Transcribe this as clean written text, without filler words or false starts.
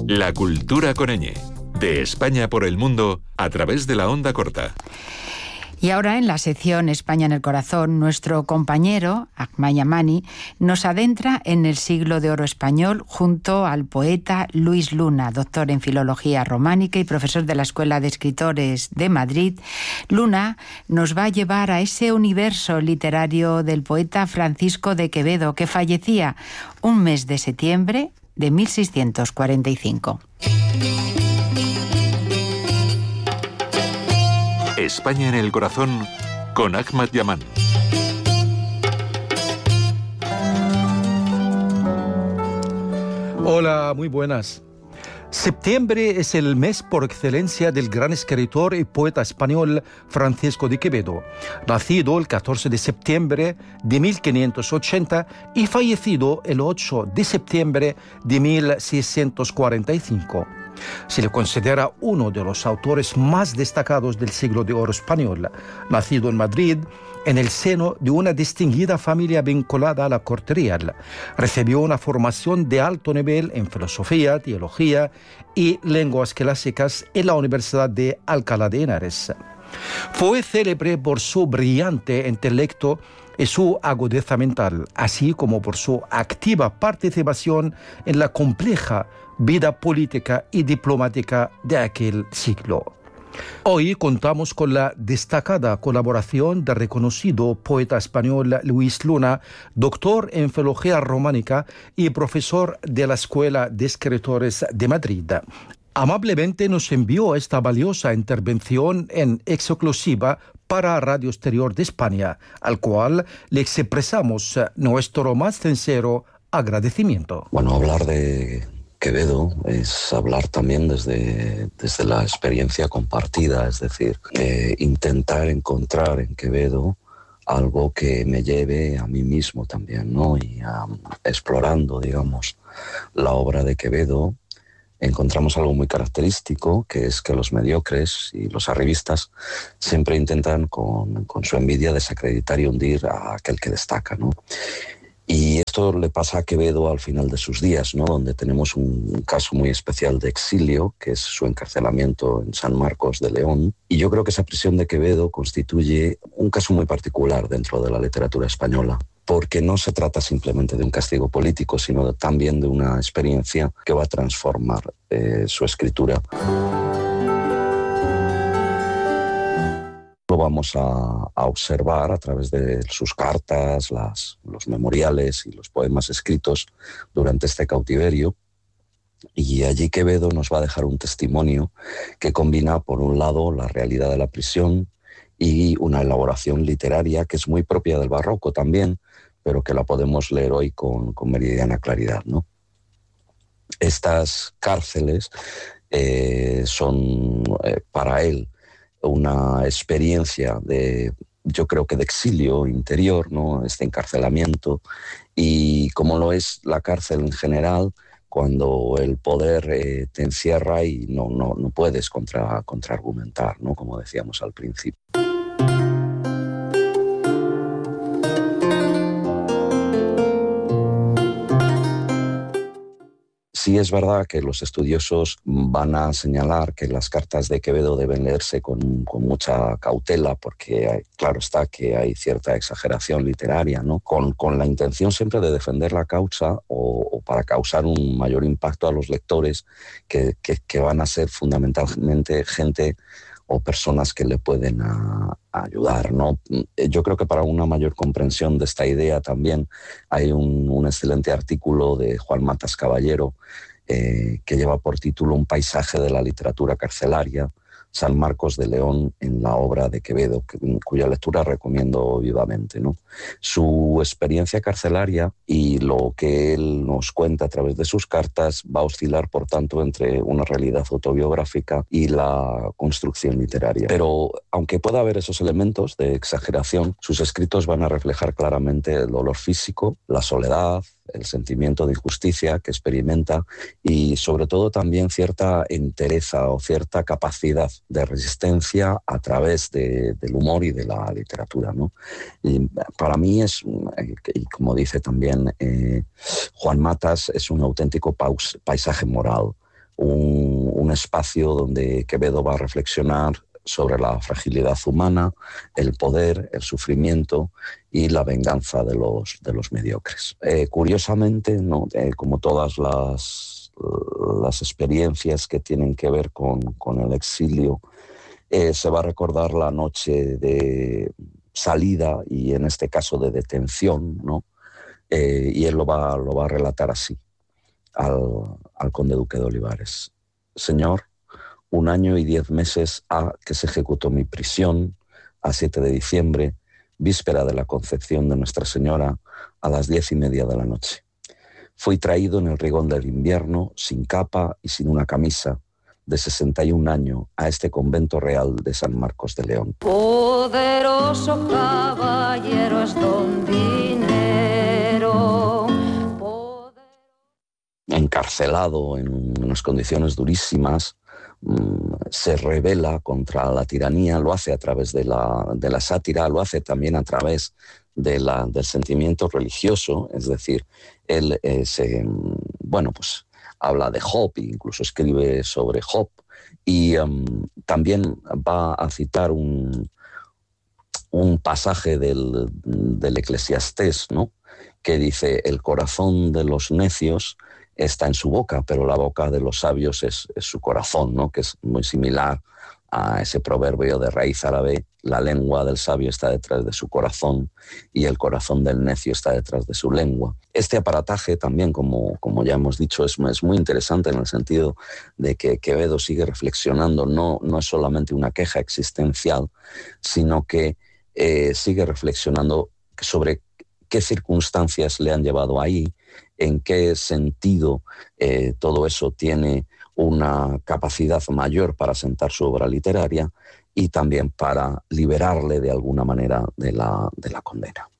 La cultura con ñ. De España por el mundo a través de la onda corta. Y ahora, en la sección España en el corazón, nuestro compañero, Ahmad Yamani, nos adentra en el siglo de oro español junto al poeta Luis Luna, doctor en Filología Románica y profesor de la Escuela de Escritores de Madrid. Luna nos va a llevar a ese universo literario del poeta Francisco de Quevedo, que fallecía un mes de septiembre de 1645. España en el corazón con Ahmad Yamani. Hola, muy buenas. Septiembre es el mes por excelencia del gran escritor y poeta español Francisco de Quevedo, nacido el 14 de septiembre de 1580 y fallecido el 8 de septiembre de 1645. Se le considera uno de los autores más destacados del siglo de oro español. Nacido en Madrid, en el seno de una distinguida familia vinculada a la corte real, recibió una formación de alto nivel en filosofía, teología y lenguas clásicas en la Universidad de Alcalá de Henares. Fue célebre por su brillante intelecto y su agudeza mental, así como por su activa participación en la compleja vida política y diplomática de aquel siglo. Hoy contamos con la destacada colaboración del reconocido poeta español Luis Luna, doctor en Filología Románica y profesor de la Escuela de Escritores de Madrid. Amablemente nos envió esta valiosa intervención en exclusiva para Radio Exterior de España, al cual le expresamos nuestro más sincero agradecimiento. Bueno, hablar de Quevedo es hablar también desde la experiencia compartida, es decir, intentar encontrar en Quevedo algo que me lleve a mí mismo también, ¿no? Y explorando, digamos, la obra de Quevedo, encontramos algo muy característico, que es que los mediocres y los arribistas siempre intentan con su envidia desacreditar y hundir a aquel que destaca, ¿no? Y esto le pasa a Quevedo al final de sus días, ¿no? Donde tenemos un caso muy especial de exilio, que es su encarcelamiento en San Marcos de León. Y yo creo que esa prisión de Quevedo constituye un caso muy particular dentro de la literatura española, porque no se trata simplemente de un castigo político, sino también de una experiencia que va a transformar su escritura. Lo vamos a observar a través de sus cartas, los memoriales y los poemas escritos durante este cautiverio. Y allí Quevedo nos va a dejar un testimonio que combina, por un lado, la realidad de la prisión y una elaboración literaria que es muy propia del barroco también, pero que la podemos leer hoy con meridiana claridad, ¿no? Estas cárceles son para él una experiencia yo creo que de exilio interior, ¿no? Este encarcelamiento, y como lo es la cárcel en general, cuando el poder te encierra y no puedes contraargumentar, ¿no? Como decíamos al principio. Sí es verdad que los estudiosos van a señalar que las cartas de Quevedo deben leerse con mucha cautela, porque claro está que hay cierta exageración literaria, ¿no? Con la intención siempre de defender la causa o para causar un mayor impacto a los lectores que van a ser fundamentalmente gente o personas que le pueden ayudar, ¿no? Yo creo que para una mayor comprensión de esta idea también hay un excelente artículo de Juan Matas Caballero que lleva por título Un paisaje de la literatura carcelaria, San Marcos de León en la obra de Quevedo, cuya lectura recomiendo vivamente, ¿no? Su experiencia carcelaria y lo que él nos cuenta a través de sus cartas va a oscilar, por tanto, entre una realidad autobiográfica y la construcción literaria. Pero, aunque pueda haber esos elementos de exageración, sus escritos van a reflejar claramente el dolor físico, la soledad, el sentimiento de injusticia que experimenta y sobre todo también cierta entereza o cierta capacidad de resistencia a través del humor y de la literatura, ¿no? Y para mí es, y como dice también Juan Matas, es un auténtico paisaje moral, un espacio donde Quevedo va a reflexionar sobre la fragilidad humana, el poder, el sufrimiento y la venganza de los mediocres. Curiosamente, ¿no? Como todas las experiencias que tienen que ver con el exilio, se va a recordar la noche de salida y en este caso de detención, ¿no? Y él lo va a relatar así al conde duque de Olivares. Señor, 1 año y 10 meses ha que se ejecutó mi prisión, a 7 de diciembre, víspera de la Concepción de Nuestra Señora, a las 10:30 de la noche. Fui traído en el rigón del invierno, sin capa y sin una camisa, de 61 años, a este convento real de San Marcos de León. Poderoso caballero es don Dinero. Encarcelado en unas condiciones durísimas, se rebela contra la tiranía, lo hace a través de la sátira, lo hace también a través del sentimiento religioso, es decir, él pues habla de Job, incluso escribe sobre Job, y también va a citar un pasaje del Eclesiastés, ¿no? Que dice: el corazón de los necios está en su boca, pero la boca de los sabios es su corazón, ¿no? Que es muy similar a ese proverbio de raíz árabe: la lengua del sabio está detrás de su corazón y el corazón del necio está detrás de su lengua. Este aparataje también, como ya hemos dicho, es muy interesante en el sentido de que Quevedo sigue reflexionando, no es solamente una queja existencial, sino que sigue reflexionando sobre qué circunstancias le han llevado ahí, en qué sentido todo eso tiene una capacidad mayor para sentar su obra literaria y también para liberarle de alguna manera de la condena.